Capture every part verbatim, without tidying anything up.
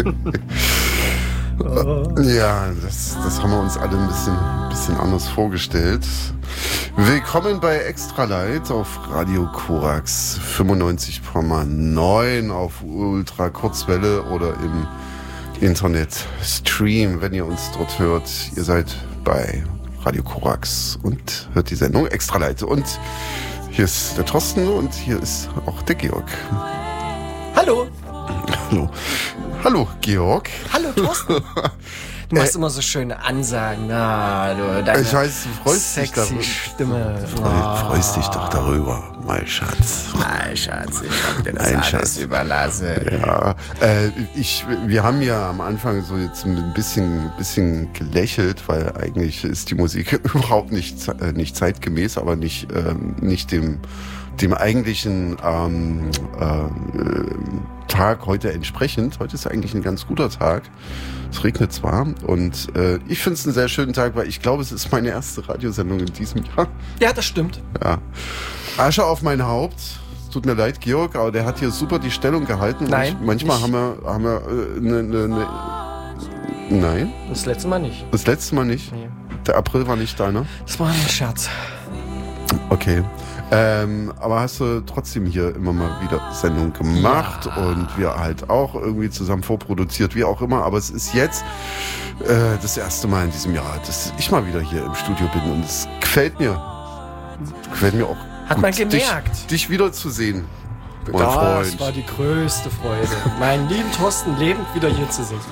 Ja, das, das haben wir uns alle ein bisschen, bisschen anders vorgestellt. Willkommen bei Extra Light auf Radio Korax fünfundneunzig Komma neun auf Ultra Kurzwelle oder im Internet Stream, wenn ihr uns dort hört. Ihr seid bei Radio Korax und hört die Sendung Extra Light. Und hier ist der Thorsten und hier ist auch der Georg. Hallo. Hallo. Hallo, Georg. Hallo, Thorsten. Du machst äh, immer so schöne Ansagen. Ah, du, deine ich weiß, du freust dich darüber. Stimme. Freu, oh. Freust dich doch darüber, mein Schatz. Mein Schatz, ich hab dir das mein alles Schatz. überlassen. Ja, äh, ich, wir haben ja am Anfang so jetzt ein bisschen, bisschen gelächelt, weil eigentlich ist die Musik überhaupt nicht, äh, nicht zeitgemäß, aber nicht, ähm, nicht dem, dem eigentlichen ähm, äh, Tag heute entsprechend. Heute ist eigentlich ein ganz guter Tag. Es regnet zwar und äh, ich finde es einen sehr schönen Tag, weil ich glaube, es ist meine erste Radiosendung in diesem Jahr. Ja, das stimmt. Ja. Asche auf mein Haupt. Tut mir leid, Georg, aber der hat hier super die Stellung gehalten. Nein. Und manchmal nicht. haben wir, haben wir äh, ne, ne, ne. Nein. Das letzte Mal nicht. Das letzte Mal nicht. Nee. Der April war nicht deiner. Das war ein Scherz. Okay. Ähm, aber hast du trotzdem hier immer mal wieder Sendung gemacht ja. und wir halt auch irgendwie zusammen vorproduziert, wie auch immer. Aber es ist jetzt äh, das erste Mal in diesem Jahr, dass ich mal wieder hier im Studio bin und es gefällt mir. Gefällt mir auch. Hat gut, man gemerkt. Dich, dich wiederzusehen. Mein das Freund. war die größte Freude. Meinen lieben Thorsten lebend wieder hier zu sehen.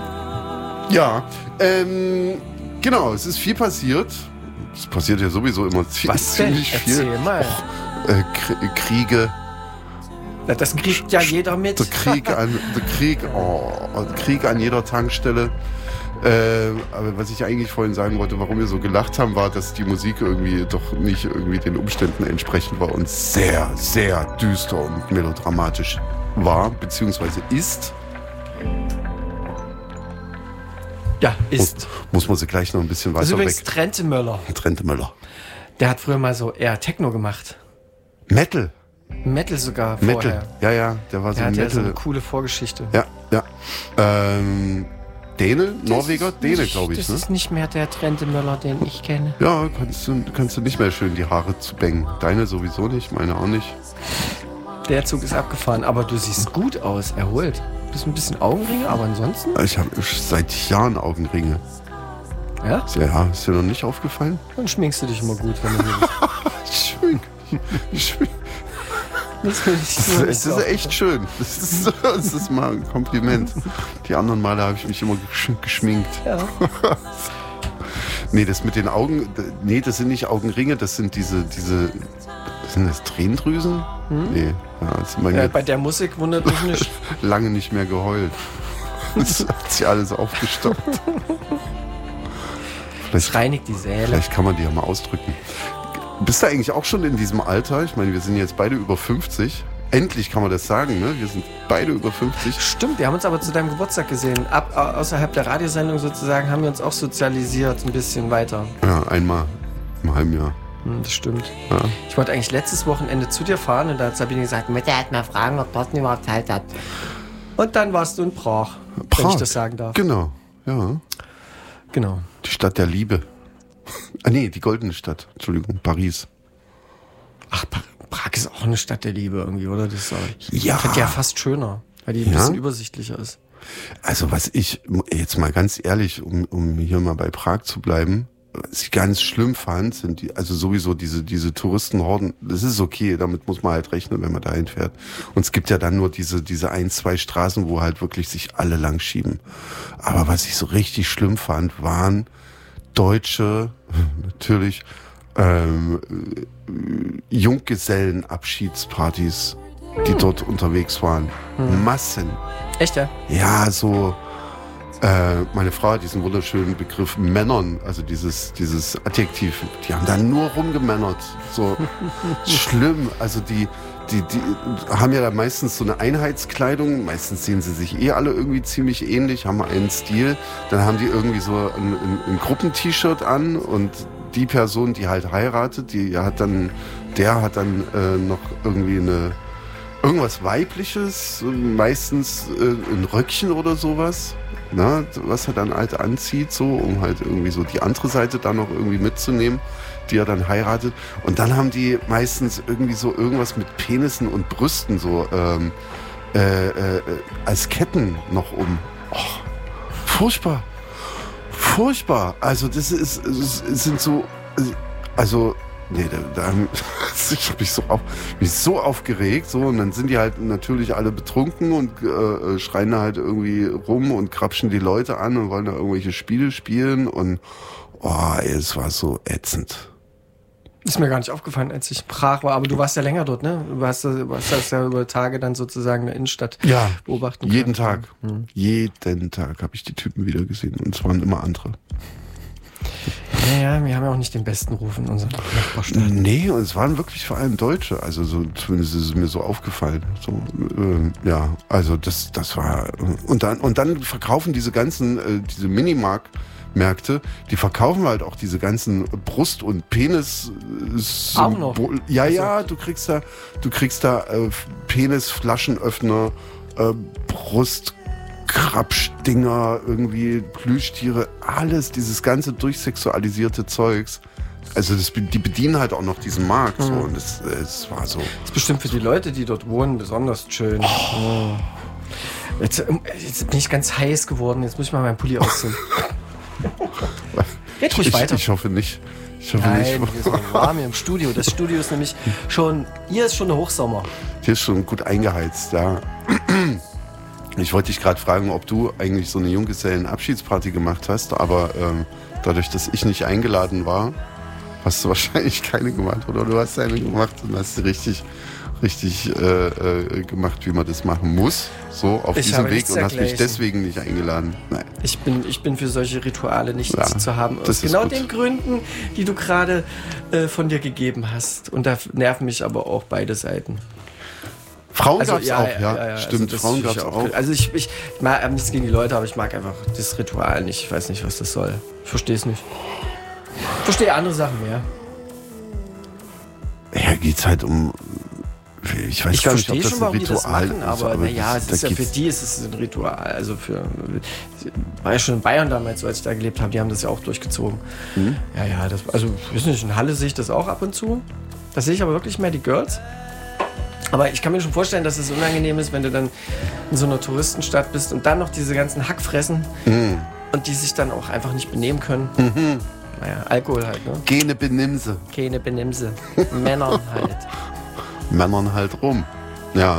Ja, ähm, genau, es ist viel passiert. Es passiert ja sowieso immer zie- Was ziemlich denn? viel. Erzähl mal. Och, äh, K- Kriege. Na, das kriegt ja jeder mit. Der Krieg an, der Krieg, oh, Krieg an jeder Tankstelle. Äh, aber was ich eigentlich vorhin sagen wollte, warum wir so gelacht haben, war, dass die Musik irgendwie doch nicht irgendwie den Umständen entsprechend war und sehr, sehr düster und melodramatisch war, beziehungsweise ist. Ja, ist. Muss, muss man sie gleich noch ein bisschen weiter das ist übrigens weg. Trente Möller. Trente Möller. Der hat früher mal so eher Techno gemacht. Metal. Metal sogar vorher. Metal. Ja, ja, der war so der ein hat ja Metal. so eine coole Vorgeschichte. Ja, ja. Ähm, Däne, Das Norweger, ist Däne, nicht- glaube ich. Das Ne? ist nicht mehr der Trente Möller, den ich kenne. Ja, kannst du, kannst du nicht mehr schön die Haare zu bängen. Deine sowieso nicht, meine auch nicht. Der Zug ist abgefahren, aber du siehst gut aus, erholt. Bist ein bisschen Augenringe, aber ansonsten? Ich habe seit Jahren Augenringe. Ja? Ja, ist dir noch nicht aufgefallen? Dann schminkst du dich immer gut, wenn du willst. Schön. Schön. Das finde ich Das, nur nicht das so ist echt schön. Das ist, das ist mal ein Kompliment. Die anderen Male habe ich mich immer gesch- geschminkt. Ja. Nee, das mit den Augen, nee, das sind nicht Augenringe, das sind diese, diese, sind das Tränendrüsen? Hm? Nee, ja, das ist Ja, bei der Musik wundert mich nicht. lange nicht mehr geheult. Das hat sich alles aufgestockt. Das reinigt die Seele. Vielleicht kann man die ja mal ausdrücken. Bist du eigentlich auch schon in diesem Alter? Ich meine, wir sind jetzt beide über fünfzig. Endlich kann man das sagen, ne? Wir sind beide über fünfzig. Stimmt, wir haben uns aber zu deinem Geburtstag gesehen. Ab, au- außerhalb der Radiosendung sozusagen haben wir uns auch sozialisiert ein bisschen weiter. Ja, einmal im halben Jahr. Hm, das stimmt. Ja. Ich wollte eigentlich letztes Wochenende zu dir fahren und da hat Sabine gesagt, Mutter hat mal fragen, ob Thorsten überhaupt Zeit hat. Und dann warst du in Prag, Prag. wenn ich das sagen darf. Genau, ja. Genau. Die Stadt der Liebe. Ah nee, die goldene Stadt. Entschuldigung, Paris. Ach, Pa- Prag ist auch eine Stadt der Liebe irgendwie, oder? Das ist auch, Ja. Ich finde die ja fast schöner, weil die ein Ja? bisschen übersichtlicher ist. Also was ich, jetzt mal ganz ehrlich, um, um hier mal bei Prag zu bleiben, was ich ganz schlimm fand, sind die, also sowieso diese, diese Touristenhorden, das ist okay, damit muss man halt rechnen, wenn man dahin fährt. Und es gibt ja dann nur diese, diese ein, zwei Straßen, wo halt wirklich sich alle lang schieben. Aber was ich so richtig schlimm fand, waren deutsche, natürlich, ähm, Junggesellenabschiedspartys, die dort unterwegs waren. Hm. Massen. Echt, ja? Ja, so, äh, meine Frau hat diesen wunderschönen Begriff Männern, also dieses, dieses Adjektiv, die haben da nur rumgemännert. So schlimm, also die, die, die haben ja da meistens so eine Einheitskleidung, meistens sehen sie sich eh alle irgendwie ziemlich ähnlich, haben einen Stil, dann haben die irgendwie so ein, ein, ein Gruppen-T-Shirt an und die Person, die halt heiratet, die hat dann, der hat dann äh, noch irgendwie eine irgendwas Weibliches, meistens äh, ein Röckchen oder sowas, na, was er dann halt anzieht, so, um halt irgendwie so die andere Seite dann noch irgendwie mitzunehmen, die er dann heiratet. Und dann haben die meistens irgendwie so irgendwas mit Penissen und Brüsten so ähm, äh, äh, als Ketten noch um. Oh, furchtbar. Furchtbar. Also das ist, es sind so, also nee, da, da ich habe mich so, auf, mich so aufgeregt, so, und dann sind die halt natürlich alle betrunken und äh, schreien da halt irgendwie rum und krapschen die Leute an und wollen da irgendwelche Spiele spielen und oh, ey, es war so ätzend. Ist mir gar nicht aufgefallen, als ich in Prag war, aber du warst ja länger dort, ne? Du hast, du hast das ja über Tage dann sozusagen in der Innenstadt ja, beobachten können. Jeden Tag. Hm. Jeden Tag habe ich die Typen wieder gesehen und es waren immer andere. Ja, ja, wir haben ja auch nicht den besten Ruf in unserem Nachbarstadt. Nee, und es waren wirklich vor allem Deutsche, also so, zumindest ist es mir so aufgefallen. So, äh, ja, also das, das war, und dann, und dann verkaufen diese ganzen, äh, diese Minimarkt, Märkte, die verkaufen halt auch diese ganzen Brust- und Penis auch noch. Ja, also, ja, du kriegst da, du kriegst da äh, Penis-Flaschenöffner, äh, Brustkrabstinger, irgendwie Plüschtiere, alles, dieses ganze durchsexualisierte Zeugs. Also das, die bedienen halt auch noch diesen Markt. Mhm. So, und es, es war so. Das ist bestimmt für die Leute, die dort wohnen, besonders schön. Oh. Jetzt, jetzt bin ich ganz heiß geworden, jetzt muss ich mal meinen Pulli ausziehen. Red ruhig ich, weiter. Ich hoffe nicht. Ich hoffe Nein, nicht. hier ist noch warm hier im Studio. Das Studio ist nämlich schon, hier ist schon der Hochsommer. Hier ist schon gut eingeheizt, ja. Ich wollte dich gerade fragen, ob du eigentlich so eine Junggesellen-Abschiedsparty gemacht hast, aber ähm, dadurch, dass ich nicht eingeladen war, hast du wahrscheinlich keine gemacht, oder du hast eine gemacht und hast sie richtig, richtig äh, äh, gemacht, wie man das machen muss, so auf ich diesem Weg, und hast dergleichen. mich deswegen nicht eingeladen. Nein. Ich bin, ich bin für solche Rituale nicht ja, zu haben. Aus genau gut. den Gründen, die du gerade äh, von dir gegeben hast. Und da nerven mich aber auch beide Seiten. Frauen also, gab es ja, auch, ja. ja, ja Stimmt, also Frauen gab es auch. Also ich, ich mag nichts gegen die Leute, aber ich mag einfach das Ritual nicht. Ich weiß nicht, was das soll. Ich verstehe es nicht. Ich verstehe andere Sachen mehr. Ja, geht's halt um... Ich weiß ich gar nicht, ob das schon, ein Ritual machen, ist. Aber, aber naja, es ist ja für die ist es ein Ritual. Also für... War ja schon in Bayern damals, so als ich da gelebt habe, die haben das ja auch durchgezogen. Mhm. Ja, ja, das, also, ich weiß nicht, in Halle sehe ich das auch ab und zu. Da sehe ich aber wirklich mehr die Girls. Aber ich kann mir schon vorstellen, dass es unangenehm ist, wenn du dann in so einer Touristenstadt bist und dann noch diese ganzen Hackfressen mhm. und die sich dann auch einfach nicht benehmen können. Mhm. Naja, Alkohol halt, ne? Keine Benimse. Keine Benimse. Männern halt. Männern halt rum. Ja.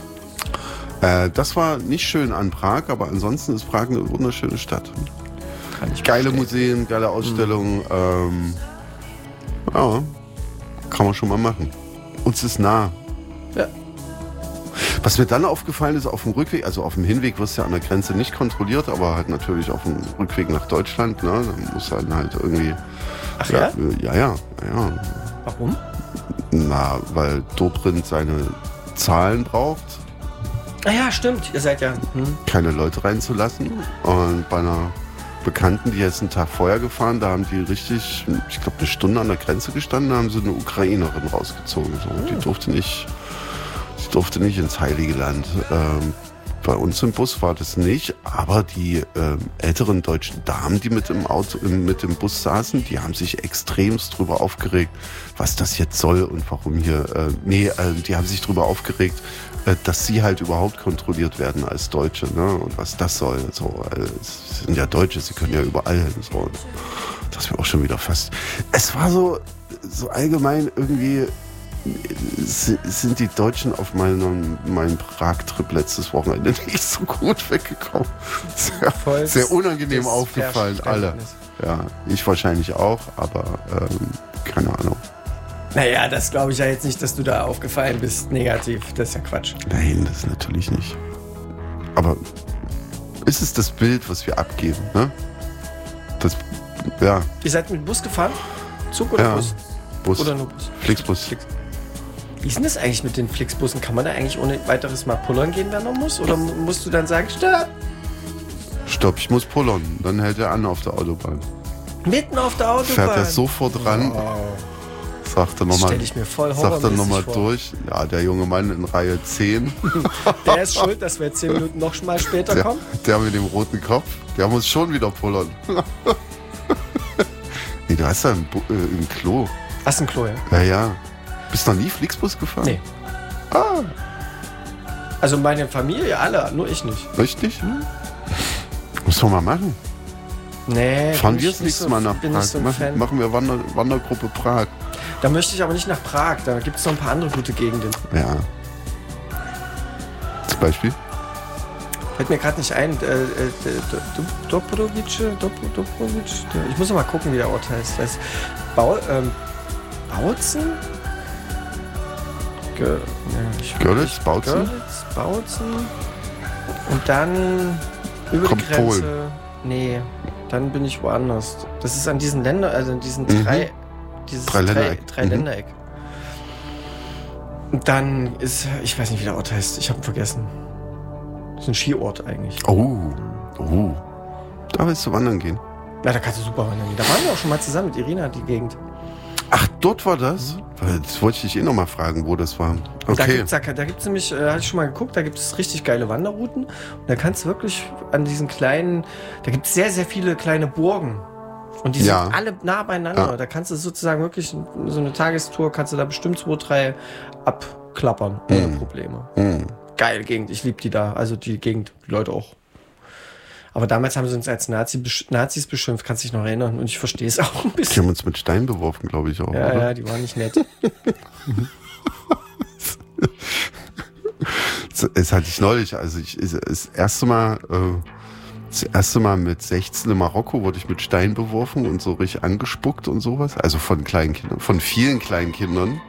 Äh, das war nicht schön an Prag, aber ansonsten ist Prag eine wunderschöne Stadt. Kann ich geile Museen, geile Ausstellungen. Mhm. Ähm, ja, kann man schon mal machen. Uns ist nah. Ja. Was mir dann aufgefallen ist, auf dem Rückweg, also auf dem Hinweg wirst du ja an der Grenze nicht kontrolliert, aber halt natürlich auf dem Rückweg nach Deutschland, ne, dann muss halt halt irgendwie... Ach ja? Ja, ja, ja. Warum? Na, weil Dobrindt seine Zahlen braucht. Ah ja, stimmt, ihr seid ja... Hm. Keine Leute reinzulassen. Und bei einer Bekannten, die jetzt einen Tag vorher gefahren, da haben die richtig, ich glaube, eine Stunde an der Grenze gestanden, da haben sie eine Ukrainerin rausgezogen. So. Oh. Die durfte nicht... Ich durfte nicht ins Heilige Land. Ähm, bei uns im Bus war das nicht, aber die ähm, älteren deutschen Damen, die mit im Auto, mit dem Bus saßen, die haben sich extremst drüber aufgeregt, was das jetzt soll und warum hier. Äh, nee, äh, die haben sich drüber aufgeregt, äh, dass sie halt überhaupt kontrolliert werden als Deutsche, ne? Und was das soll. So, äh, sie sind ja Deutsche, sie können ja überall hin. So. Das war auch schon wieder fast. Es war so, so allgemein irgendwie. Sind die Deutschen auf meinem, meinem Prag-Trip letztes Wochenende nicht so gut weggekommen. Sehr, sehr unangenehm aufgefallen, alle. Ja, ich wahrscheinlich auch, aber ähm, keine Ahnung. Naja, das glaube ich ja jetzt nicht, dass du da aufgefallen bist, negativ. Das ist ja Quatsch. Nein, das natürlich nicht. Aber ist es das Bild, was wir abgeben, ne? Das, ja. Ihr seid mit dem Bus gefahren? Zug oder ja, Bus? Bus? Oder nur Bus? Flixbus. Flix. Wie ist denn das eigentlich mit den Flixbussen? Kann man da eigentlich ohne weiteres mal pullern gehen, wenn man muss? Oder musst du dann sagen, stopp? Stopp, ich muss pullern. Dann hält er an auf der Autobahn. Mitten auf der Autobahn? Fährt er sofort ran. Wow. Sagte noch mal, stelle ich mir voll sagte nochmal vor. durch. Ja, der junge Mann in Reihe zehn. Der ist schuld, dass wir zehn Minuten noch mal später der, kommen. Der mit dem roten Kopf, der muss schon wieder pullern. Nee, du hast ja ein, Bu- äh, ein Klo. Hast du ein Klo, ja? Ja, ja. Bist du noch nie Flixbus gefahren? Nee. Ah, Also meine Familie, alle, nur ich nicht. richtig? Hm? Muss man mal machen. Nee. Fahren bin wir ich das nicht nächste so- Mal nach bin Prag. nicht so ein machen, Fan. machen wir Wander, Wandergruppe Prag. Da möchte ich aber nicht nach Prag. Da gibt es noch ein paar andere gute Gegenden. Ja. Zum Beispiel? Fällt mir gerade nicht ein. Äh, äh, Dobrovice? Dobrovic? Ich muss noch mal gucken, wie der Ort heißt. heißt Bau, ähm, Bautzen? Ge, ja, ich, Görlitz, Bautzen? Görlitz, Bautzen. Und dann über Kommt die Grenze. Polen. Nee, dann bin ich woanders. Das ist an diesen Ländern, also an diesen Mhm. drei, dieses Drei Ländereck. Drei, drei Mhm. Ländereck. Und dann ist, ich weiß nicht, wie der Ort heißt. Ich habe ihn vergessen. Das ist ein Skiort eigentlich. Oh, oh. Da willst du wandern gehen. Ja, da kannst du super wandern gehen. Da waren wir auch schon mal zusammen mit Irina, die Gegend. Ach, dort war das? Das wollte ich dich eh noch mal fragen, wo das war. Und da Okay. gibt's, da, da gibt's nämlich, äh, hatte ich schon mal geguckt, da gibt es richtig geile Wanderrouten. Und da kannst du wirklich an diesen kleinen, da gibt es sehr, sehr viele kleine Burgen. Und die Ja. sind alle nah beieinander. Ja. Da kannst du sozusagen wirklich, so eine Tagestour, kannst du da bestimmt zwei, drei abklappern, ohne Mhm. Probleme. Hm. Geile Gegend, ich liebe die da. Also die Gegend, die Leute auch. Aber damals haben sie uns als Nazi, besch- Nazis beschimpft, kannst dich noch erinnern. Und ich verstehe es auch ein Die bisschen. haben uns mit Steinen beworfen, glaube ich auch. Ja, oder? ja, die waren nicht nett. Das, das hatte ich neulich. Also ich, das erste Mal, äh, das erste Mal mit sechzehn in Marokko wurde ich mit Steinen beworfen und so richtig angespuckt und sowas. Also von kleinen Kindern, von vielen kleinen Kindern.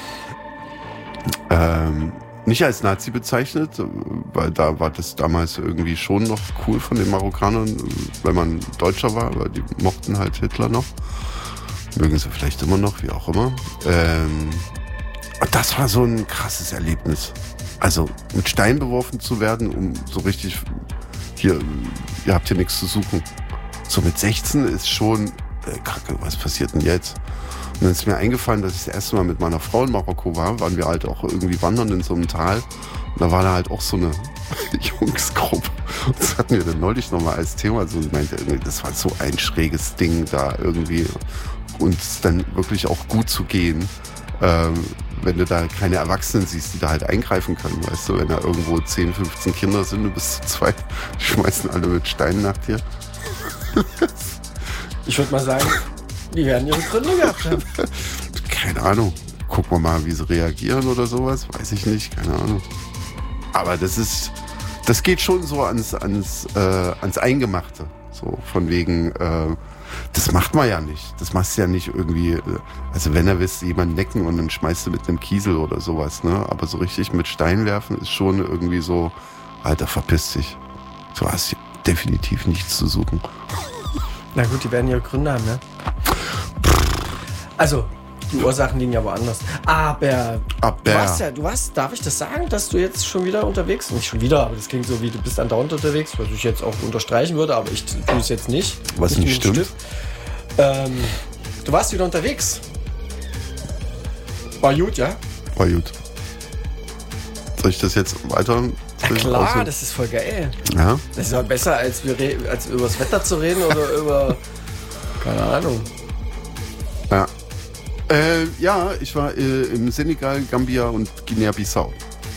Ähm, nicht als Nazi bezeichnet, weil da war das damals irgendwie schon noch cool von den Marokkanern, wenn man Deutscher war, weil die mochten halt Hitler noch. Mögen sie vielleicht immer noch, wie auch immer. Ähm, und das war so ein krasses Erlebnis. Also mit Stein beworfen zu werden, um so richtig, hier, ihr habt hier nichts zu suchen. So mit sechzehn ist schon, äh, kacke, was passiert denn jetzt? Und dann ist mir eingefallen, dass ich das erste Mal mit meiner Frau in Marokko war, waren wir halt auch irgendwie wandern in so einem Tal. Und da war da halt auch so eine Jungsgruppe. Und das hatten wir dann neulich nochmal als Thema. So, ich meinte, irgendwie, das war so ein schräges Ding da irgendwie. Und dann wirklich auch gut zu gehen, ähm, wenn du da keine Erwachsenen siehst, die da halt eingreifen können. Weißt du, wenn da irgendwo zehn, fünfzehn Kinder sind, du bist zu zweit, die schmeißen alle mit Steinen nach dir. Ich würde mal sagen, die werden ihre Gründe gehabt haben. Keine Ahnung. Gucken wir mal, wie sie reagieren oder sowas. Weiß ich nicht, keine Ahnung. Aber das ist, das geht schon so ans, ans, äh, ans Eingemachte. So von wegen, äh, das macht man ja nicht. Das machst du ja nicht irgendwie, äh, also wenn er willst du jemanden necken und dann schmeißt du mit einem Kiesel oder sowas, ne? Aber so richtig mit Stein werfen ist schon irgendwie so, Alter, verpiss dich. Du hast hier definitiv nichts zu suchen. Na gut, die werden ihre Gründe haben, ne? Also, die Ursachen liegen ja woanders. Aber, Aber. du warst ja, du warst, darf ich das sagen, dass du jetzt schon wieder unterwegs bist? Nicht schon wieder, aber das klingt so wie, du bist andauernd unterwegs, was ich jetzt auch unterstreichen würde, aber ich tue es jetzt nicht. Was nicht mit dem stimmt. Stift. Ähm, du warst wieder unterwegs. War gut, ja? War gut. Soll ich das jetzt weiter? Ja, klar, aussehen? das ist voll geil. Ja. Das ist ja besser, als, wir re- als über das Wetter zu reden oder über, keine Ahnung. Ja. Äh, ja, ich war äh, im Senegal, Gambia und Guinea-Bissau.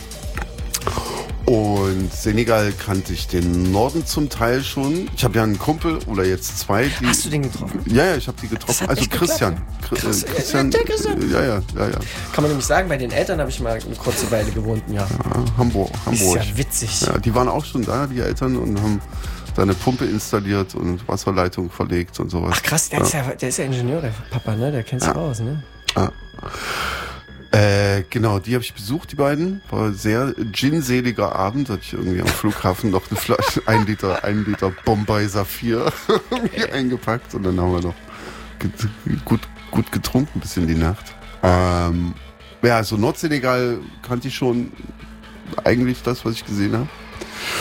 Und Senegal kannte ich den Norden zum Teil schon. Ich habe ja einen Kumpel oder jetzt zwei. Die, Hast du den getroffen? Ja, ja, ich habe die Das getroffen. hat Also echt Christian. geklappt. Chris, Krass, äh, Christian. der Christian. äh, Ja, ja, ja, ja. Kann man nämlich sagen, bei den Eltern habe ich mal eine kurze Weile gewohnt, ja. ja Hamburg. Ist Hamburg. ja witzig. Ja, die waren auch schon da, die Eltern, und haben da eine Pumpe installiert und Wasserleitung verlegt und sowas. Ach krass, der, ja. Ist ja, der ist ja Ingenieur, der Papa, ne? Der kennt sich Ja. aus, ne? Ah. Äh, genau, die habe ich besucht, die beiden. War ein sehr ginseliger Abend. Hatte ich irgendwie am Flughafen noch eine Flasche, ein Liter, ein Liter Bombay Saphir irgendwie eingepackt. Und dann haben wir noch get- gut, gut getrunken bis in die Nacht. Ähm, ja, also Nordsenegal kannte ich schon eigentlich das, was ich gesehen habe.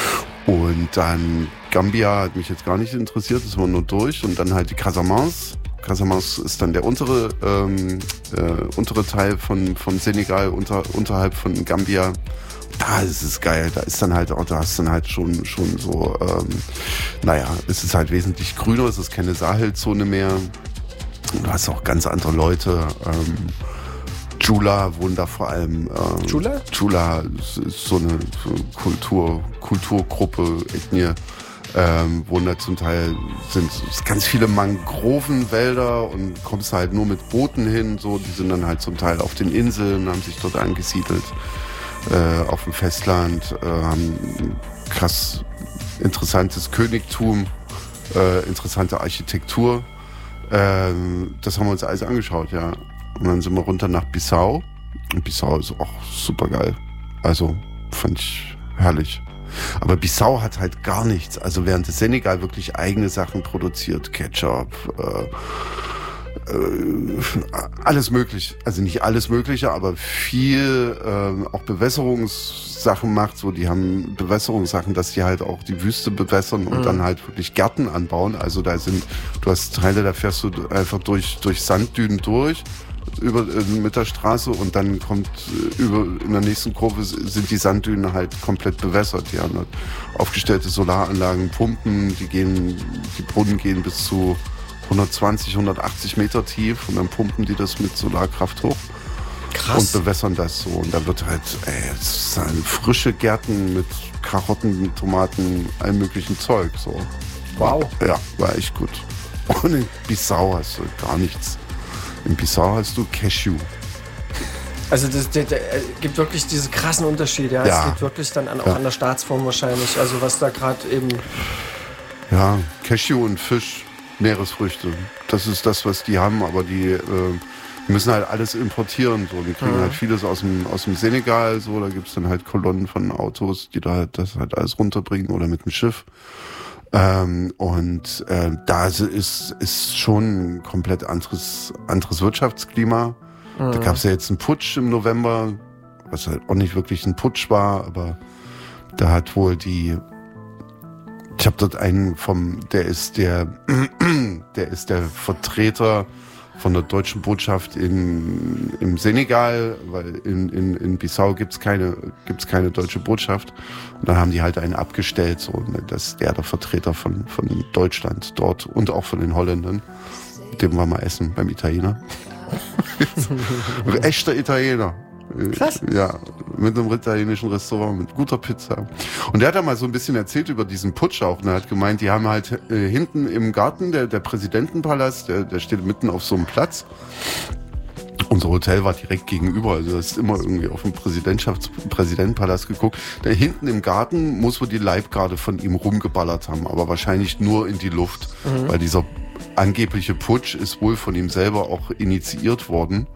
Und dann Gambia hat mich jetzt gar nicht interessiert, das war nur durch. Und dann halt die Casamance. Casamance ist dann der untere, ähm, äh, untere Teil von, von Senegal, unter, unterhalb von Gambia. Da ist es geil, da ist dann halt auch, da hast du dann halt schon, schon so, ähm, naja, es ist halt wesentlich grüner, es ist keine Sahelzone mehr. Du hast auch ganz andere Leute. Ähm, Jula wohnen da vor allem. Ähm, Jula? Jula ist, ist so eine so Kultur, Kulturgruppe, Ethnie. Ähm, wohnen da zum Teil, sind ganz viele Mangrovenwälder und kommst halt nur mit Booten hin. So, die sind dann halt zum Teil auf den Inseln, haben sich dort angesiedelt. Äh, auf dem Festland, äh, haben krass interessantes Königtum, äh, interessante Architektur. Ähm, das haben wir uns alles angeschaut, ja. Und dann sind wir runter nach Bissau. Und Bissau ist auch super geil. Also, fand ich herrlich. Aber Bissau hat halt gar nichts. Also während das Senegal wirklich eigene Sachen produziert, Ketchup, äh, äh, alles möglich. Also nicht alles Mögliche, aber viel äh, auch Bewässerungssachen macht. So, die haben Bewässerungssachen, dass die halt auch die Wüste bewässern und mhm. dann halt wirklich Gärten anbauen. Also da sind, du hast Teile, da fährst du einfach durch, durch Sanddünen durch. Über, äh, mit der Straße und dann kommt äh, über in der nächsten Kurve sind die Sanddünen halt komplett bewässert. Die haben halt aufgestellte Solaranlagen, Pumpen, die gehen, die Brunnen gehen bis zu hundertzwanzig, hundertachtzig Meter tief und dann pumpen die das mit Solarkraft hoch. Krass. Und bewässern das so. Und da wird halt, ey, es sind frische Gärten mit Karotten, Tomaten, allem möglichen Zeug. So. Wow. Ja, war echt gut. Und in Bissau hast du gar nichts. In Bissau hast du Cashew. Also das, das, das gibt wirklich diese krassen Unterschiede. Ja? Ja. Es liegt wirklich dann an, auch Ja. an der Staatsform wahrscheinlich. Also was da gerade eben... Ja, Cashew und Fisch, Meeresfrüchte. Das ist das, was die haben, aber die äh, müssen halt alles importieren. So. Die kriegen Mhm. halt vieles aus dem, aus dem Senegal. So. Da gibt's dann halt Kolonnen von Autos, die da halt das halt alles runterbringen oder mit dem Schiff. Ähm, und äh, da ist, ist schon ein komplett anderes, anderes Wirtschaftsklima. Mhm. Da gab es ja jetzt einen Putsch im November, was halt auch nicht wirklich ein Putsch war, aber da hat wohl die, ich habe dort einen vom, der ist der, der ist der Vertreter von der deutschen Botschaft in, im Senegal, weil in, in, in Bissau gibt's keine, gibt's keine deutsche Botschaft. Und dann haben die halt einen abgestellt, so, dass der der Vertreter von, von Deutschland dort und auch von den Holländern, mit dem wir mal essen beim Italiener. Echter Italiener. Krass. Ja, mit einem italienischen Restaurant, mit guter Pizza. Und der hat da mal so ein bisschen erzählt über diesen Putsch auch. Und er hat gemeint, die haben halt äh, hinten im Garten, der, der Präsidentenpalast, der, der steht mitten auf so einem Platz. Unser Hotel war direkt gegenüber, also du hast immer irgendwie auf den Präsidentschafts- Präsidentenpalast geguckt. Da hinten im Garten muss wohl die Leibgarde von ihm rumgeballert haben, aber wahrscheinlich nur in die Luft, mhm. weil dieser angebliche Putsch ist wohl von ihm selber auch initiiert worden.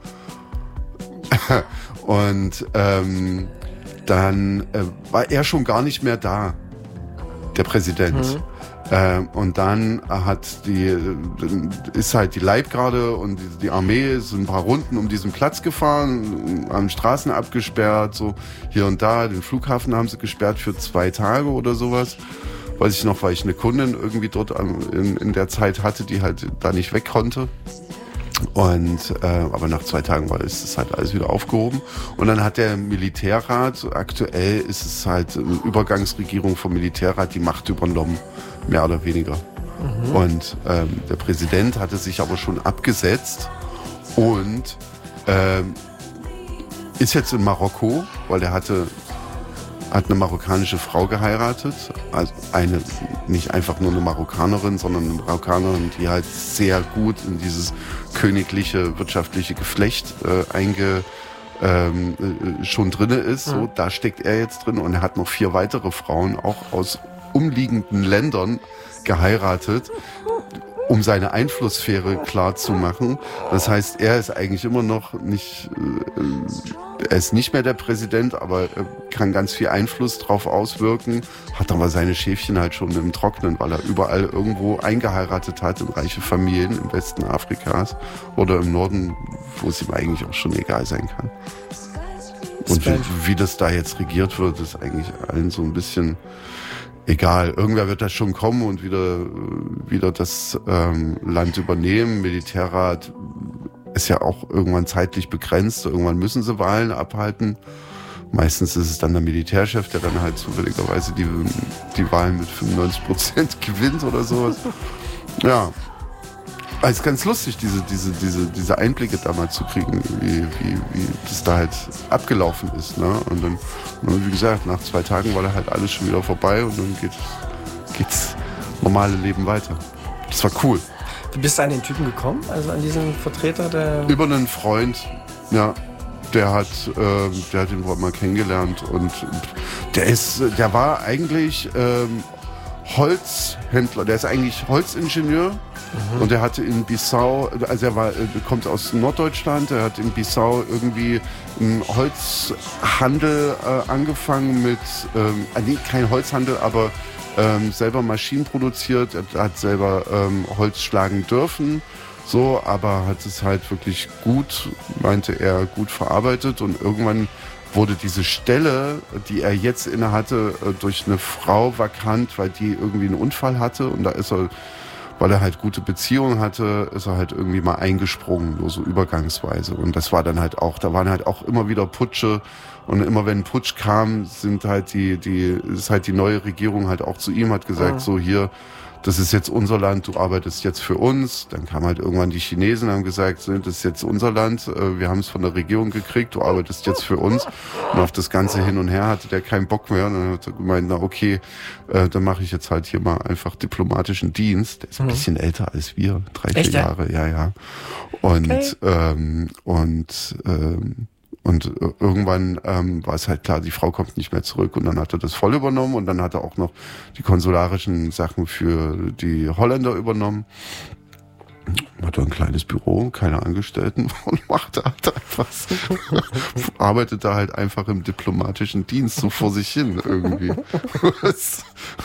Und ähm, dann äh, war er schon gar nicht mehr da, der Präsident. Mhm. Ähm, und dann hat die, äh, ist halt die Leibgarde und die, die Armee sind ein paar Runden um diesen Platz gefahren, haben Straßen abgesperrt, so hier und da. Den Flughafen haben sie gesperrt für zwei Tage oder sowas. Weiß ich noch, weil ich eine Kundin irgendwie dort in, in der Zeit hatte, die halt da nicht weg konnte. Und äh, aber nach zwei Tagen war ist es halt alles wieder aufgehoben. Und dann hat der Militärrat, aktuell ist es halt eine Übergangsregierung vom Militärrat, die Macht übernommen, mehr oder weniger. Mhm. Und ähm, der Präsident hatte sich aber schon abgesetzt und ähm, ist jetzt in Marokko, weil er hatte hat eine marokkanische Frau geheiratet, also eine, nicht einfach nur eine Marokkanerin, sondern eine Marokkanerin, die halt sehr gut in dieses königliche wirtschaftliche Geflecht äh, einge ähm, äh, schon drinne ist. So, da steckt er jetzt drin und er hat noch vier weitere Frauen auch aus umliegenden Ländern geheiratet, um seine Einflusssphäre klar zu machen. Das heißt, er ist eigentlich immer noch nicht, äh, er ist nicht mehr der Präsident, aber er kann ganz viel Einfluss drauf auswirken, hat aber seine Schäfchen halt schon im Trocknen, weil er überall irgendwo eingeheiratet hat in reiche Familien im Westen Afrikas oder im Norden, wo es ihm eigentlich auch schon egal sein kann. Und wie, wie das da jetzt regiert wird, ist eigentlich allen so ein bisschen egal, irgendwer wird da schon kommen und wieder, wieder das ähm, Land übernehmen. Militärrat ist ja auch irgendwann zeitlich begrenzt. Irgendwann müssen sie Wahlen abhalten. Meistens ist es dann der Militärchef, der dann halt zufälligerweise die, die Wahlen mit fünfundneunzig Prozent gewinnt oder sowas. Ja. Es ist ganz lustig, diese, diese, diese, diese Einblicke da mal zu kriegen, wie, wie, wie das da halt abgelaufen ist. Ne? Und dann, und wie gesagt, nach zwei Tagen war da halt alles schon wieder vorbei und dann geht, geht's normale Leben weiter. Das war cool. Wie bist du an den Typen gekommen? Also an diesen Vertreter der... Über einen Freund, ja. Der hat, äh, der hat ihn wohl mal kennengelernt und der ist, der war eigentlich ähm, Holzhändler, der ist eigentlich Holzingenieur. Mhm. Und er hatte in Bissau, also er war, kommt aus Norddeutschland, er hat in Bissau irgendwie einen Holzhandel äh, angefangen mit, ähm, nee, kein Holzhandel, aber ähm, selber Maschinen produziert, er hat selber ähm, Holz schlagen dürfen, so, aber hat es halt wirklich gut, meinte er, gut verarbeitet und irgendwann wurde diese Stelle, die er jetzt inne hatte, durch eine Frau vakant, weil die irgendwie einen Unfall hatte und da ist er, weil er halt gute Beziehungen hatte, ist er halt irgendwie mal eingesprungen, nur so übergangsweise. Und das war dann halt auch, da waren halt auch immer wieder Putsche. Und immer wenn ein Putsch kam, sind halt die, die, ist halt die neue Regierung halt auch zu ihm, hat gesagt, mhm. so hier, das ist jetzt unser Land, du arbeitest jetzt für uns. Dann kamen halt irgendwann die Chinesen und haben gesagt, das ist jetzt unser Land, wir haben es von der Regierung gekriegt, du arbeitest jetzt für uns. Und auf das Ganze hin und her hatte der keinen Bock mehr. Und dann hat er gemeint, na okay, äh, dann mache ich jetzt halt hier mal einfach diplomatischen Dienst. Der ist ein mhm. bisschen älter als wir, drei, vier Echt, Jahre, ja, ja. Und, okay. ähm, und, ähm, Und irgendwann ähm, war es halt klar, die Frau kommt nicht mehr zurück und dann hat er das voll übernommen und dann hat er auch noch die konsularischen Sachen für die Holländer übernommen. Hat er ein kleines Büro, keine Angestellten und macht halt einfach, arbeitet da halt einfach im diplomatischen Dienst so vor sich hin irgendwie. Das,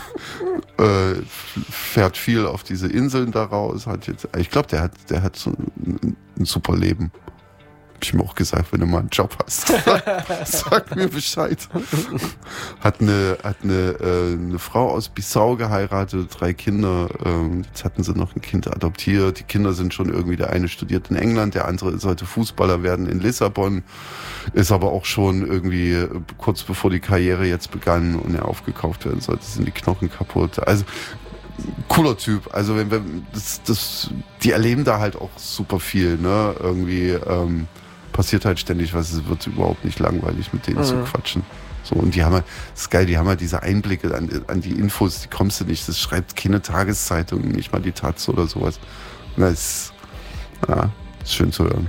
äh, fährt viel auf diese Inseln da raus, hat jetzt, ich glaube, der hat, der hat so ein, ein super Leben. Hab ich mir auch gesagt, wenn du mal einen Job hast, sag mir Bescheid. Hat eine, hat eine, äh, eine Frau aus Bissau geheiratet, drei Kinder. Ähm, jetzt hatten sie noch ein Kind adoptiert. Die Kinder sind schon irgendwie, der eine studiert in England, der andere sollte Fußballer werden in Lissabon. Ist aber auch schon irgendwie kurz bevor die Karriere jetzt begann und er aufgekauft werden sollte, sind die Knochen kaputt. Also cooler Typ. Also wenn wir das, das, die erleben da halt auch super viel, ne? Irgendwie ähm, passiert halt ständig was, es wird überhaupt nicht langweilig, mit denen mhm. zu quatschen. So, und die haben halt, das ist geil, die haben halt diese Einblicke an, an die Infos, die kommst du nicht, das schreibt keine Tageszeitung, nicht mal die Taz oder sowas. Und das ist, ja, ist schön zu hören.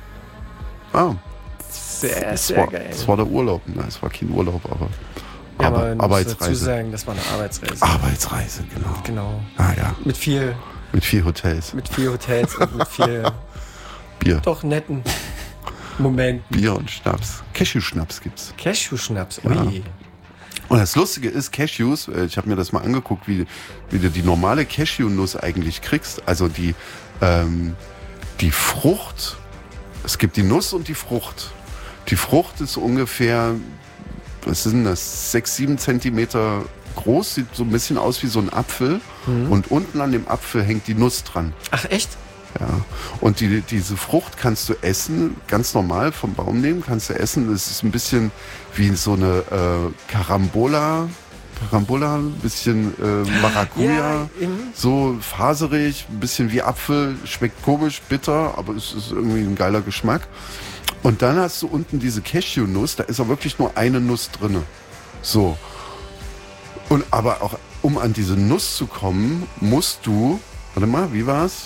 Ah. Sehr, das sehr war, geil. Das war der Urlaub, ne? Es war kein Urlaub, aber ja, aber man Arbeitsreise. muss dazu sagen, das war eine Arbeitsreise. Arbeitsreise, genau. Genau. Ah, ja. Mit viel... Mit vier Hotels. Mit vier Hotels und mit viel... Bier. Doch netten Momenten. Bier und Schnaps. Cashew-Schnaps gibt's. Cashew-Schnaps, ui. Ja. Und das Lustige ist, Cashews, ich habe mir das mal angeguckt, wie, wie du die normale Cashew-Nuss eigentlich kriegst. Also die, ähm, die Frucht, es gibt die Nuss und die Frucht. Die Frucht ist ungefähr, was sind das, sechs, sieben Zentimeter groß, sieht so ein bisschen aus wie so ein Apfel. Mhm. Und unten an dem Apfel hängt die Nuss dran. Ach, echt? Ja. Und die, diese Frucht kannst du essen, ganz normal vom Baum nehmen, kannst du essen. Es ist ein bisschen wie so eine äh, Carambola, Carambola, ein bisschen äh, Maracuja, ja, so faserig, ein bisschen wie Apfel, schmeckt komisch, bitter, aber es ist irgendwie ein geiler Geschmack. Und dann hast du unten diese Cashew-Nuss, da ist auch wirklich nur eine Nuss drinne. So. Und aber auch, um an diese Nuss zu kommen, musst du, warte mal, wie war's?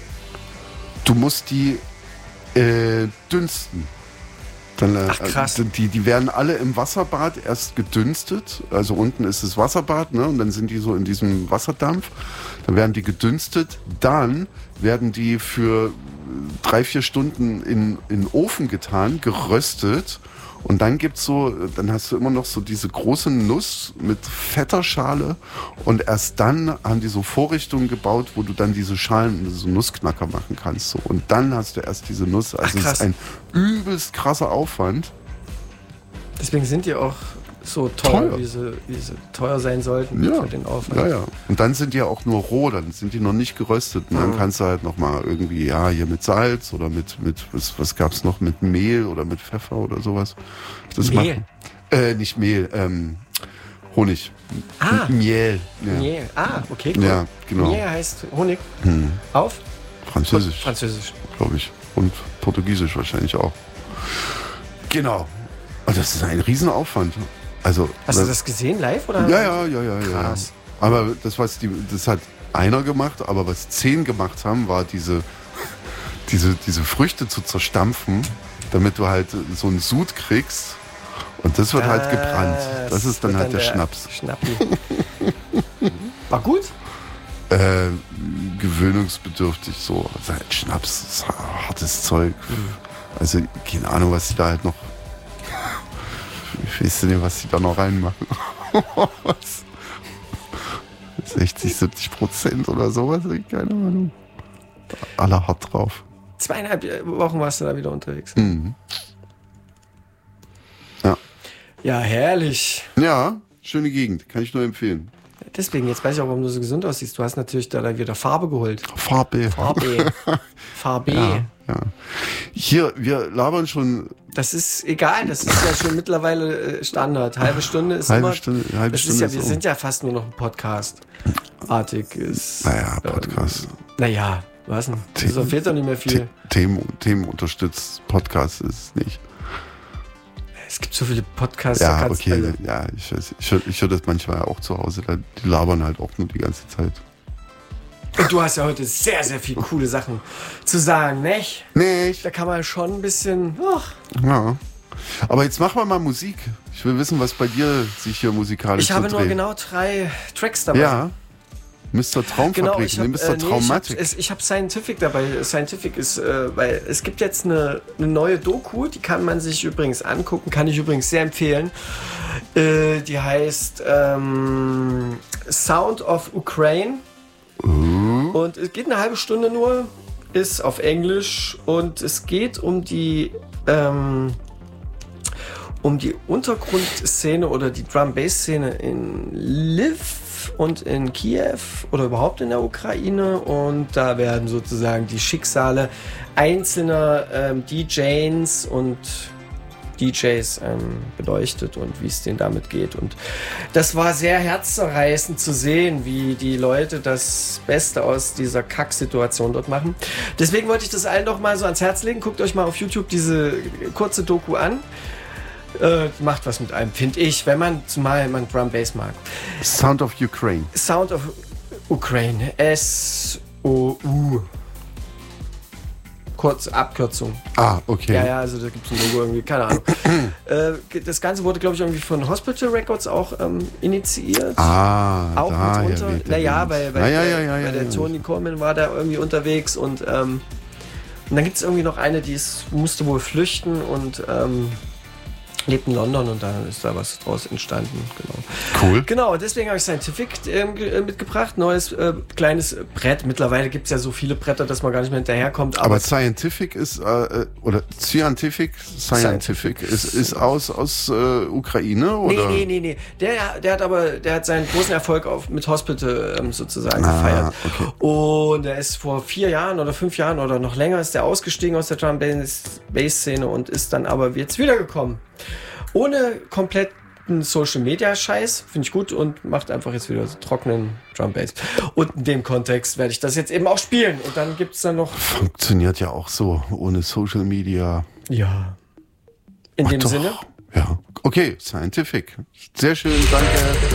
Du musst die äh, dünsten. Dann, äh, Ach, krass. Die, die werden alle im Wasserbad erst gedünstet. Also unten ist das Wasserbad, ne? Und dann sind die so in diesem Wasserdampf. Dann werden die gedünstet. Dann werden die für drei, vier Stunden in, in den Ofen getan, geröstet. Und dann gibt's so, dann hast du immer noch so diese große Nuss mit fetter Schale und erst dann haben die so Vorrichtungen gebaut, wo du dann diese Schalen, diese Nussknacker machen kannst. So. Und dann hast du erst diese Nuss. Also es ist ein übelst krasser Aufwand. Deswegen sind die auch so teuer, teuer. Wie, sie, wie sie teuer sein sollten ja. für den Aufwand. Ja, ja. Und dann sind die ja auch nur roh, dann sind die noch nicht geröstet. Und dann mhm. kannst du halt nochmal irgendwie, ja, hier mit Salz oder mit, mit was, was gab's noch, mit Mehl oder mit Pfeffer oder sowas. Das Mehl? Machen. Äh, nicht Mehl, ähm, Honig. Ah. Miel. Ja. Miel. Ah, okay, cool. Ja, genau. Miel heißt Honig. Hm. Auf? Französisch. Französisch. Glaube ich. Und Portugiesisch wahrscheinlich auch. Genau. Und das ist ein Riesenaufwand. Also, hast du das gesehen live? Oder? Ja, ja, ja, ja. Krass. Ja. Aber das, was die, das hat einer gemacht, aber was zehn gemacht haben, war diese, diese, diese Früchte zu zerstampfen, damit du halt so einen Sud kriegst. Und das wird das halt gebrannt. Das ist dann halt dann der, der Schnaps. Schnappi. War gut? Äh, gewöhnungsbedürftig so. Also halt Schnaps, das ist hartes Zeug. Also keine Ahnung, was die da halt noch... Ich weiß nicht, was die da noch reinmachen. Was? sechzig, siebzig Prozent oder sowas? Keine Ahnung. Alle hart drauf. Zweieinhalb Wochen warst du da wieder unterwegs. Mhm. Ja. Ja, herrlich. Ja, schöne Gegend. Kann ich nur empfehlen. Deswegen, jetzt weiß ich auch, warum du so gesund aussiehst. Du hast natürlich da wieder Farbe geholt. Farbe. Farbe. Farbe. Ja, ja. Hier, wir labern schon... Das ist egal, das ist ja schon mittlerweile Standard. Halbe Stunde ist halbe immer... Stunde, halbe das Stunde ist ja, ist wir um. sind ja fast nur noch ein Podcast-artig. Ist, naja, Podcast. Ähm, naja, was denn? Da fehlt doch nicht mehr viel. Themen, Themen unterstützt Podcast ist nicht. Es gibt so viele Podcasts. Ja, okay, alle. ja, ich, ich, höre ich hör das manchmal auch zu Hause. Die labern halt auch nur die ganze Zeit. Und du hast ja heute sehr, sehr viele coole Sachen zu sagen, nicht? Nicht. Da kann man schon ein bisschen... Ach. Ja. Aber jetzt machen wir mal Musik. Ich will wissen, was bei dir sich hier musikalisch Ich habe so nur dreht. genau drei Tracks dabei. Ja. Mister Traumfabrik, genau, ich hab, nee, Mister äh, nee, Traumatic. Ich habe hab Scientific dabei. Scientific ist, äh, weil es gibt jetzt eine, eine neue Doku, die kann man sich übrigens angucken, kann ich übrigens sehr empfehlen. Äh, die heißt ähm, Sound of Ukraine. Uh. Und es geht eine halbe Stunde nur, ist auf Englisch und es geht um die ähm, um die Untergrundszene oder die Drum-Bass-Szene in Lviv und in Kiew oder überhaupt in der Ukraine, und da werden sozusagen die Schicksale einzelner ähm, D Js und D Js ähm, beleuchtet und wie es denen damit geht. Und das war sehr herzzerreißend zu sehen, wie die Leute das Beste aus dieser Kacksituation dort machen. Deswegen wollte ich das allen doch mal so ans Herz legen. Guckt euch mal auf YouTube diese kurze Doku an. Äh, macht was mit einem, finde ich, wenn man zumal man Drum Bass mag. Sound of Ukraine. Sound of Ukraine. S O U. Kurz Abkürzung. Ah, okay. Ja, ja, also da gibt es ein Logo irgendwie, keine Ahnung. äh, das Ganze wurde, glaube ich, irgendwie von Hospital Records auch ähm, initiiert. Ah, auch da mitunter. Naja, weil, weil, ja, ja, ja, der, ja, weil ja, der ja. Tony Coleman war da irgendwie unterwegs und, ähm, und dann gibt es irgendwie noch eine, die ist, musste wohl flüchten und ähm, lebt in London, und da ist da was draus entstanden. Genau. Cool. Genau, deswegen habe ich Scientific ähm, mitgebracht. Neues äh, kleines Brett. Mittlerweile gibt es ja so viele Bretter, dass man gar nicht mehr hinterherkommt. Aber, aber Scientific ist, äh, oder Scientific, Scientific, Scientific. Ist, ist aus, aus äh, Ukraine, oder? Nee, nee, nee, nee. Der, der hat aber, der hat seinen großen Erfolg auf, mit Hospital ähm, sozusagen ah, gefeiert. Okay. Und er ist vor vier Jahren oder fünf Jahren oder noch länger ist der ausgestiegen aus der Drum-Bass-Szene und ist dann aber jetzt wiedergekommen. Ohne kompletten Social-Media-Scheiß, finde ich gut, und macht einfach jetzt wieder so trockenen Drum-Bass. Und in dem Kontext werde ich das jetzt eben auch spielen. Und dann gibt es dann noch... Funktioniert ja auch so, ohne Social-Media. Ja. In Ach dem doch. Sinne? Ja. Okay, Scientific. Sehr schön, danke.